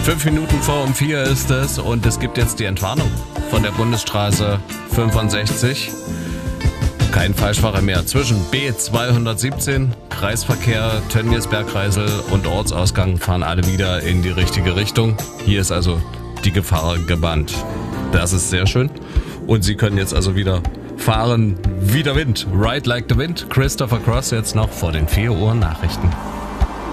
5 Minuten vor um 4 ist es und es gibt jetzt die Entwarnung von der Bundesstraße 65. Kein Falschfahrer mehr. Zwischen B217, Kreisverkehr, Tönnies-Bergkreisel und Ortsausgang fahren alle wieder in die richtige Richtung. Hier ist also die Gefahr gebannt. Das ist sehr schön. Und Sie können jetzt also wieder fahren wie der Wind. Ride like the wind. Christopher Cross jetzt noch vor den 4 Uhr Nachrichten.